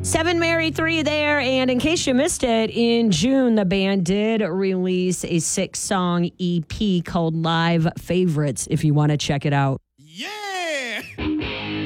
Seven Mary 3 there. And in case you missed it, in June, the band did release a 6-song EP called Live Favorites, if you want to check it out.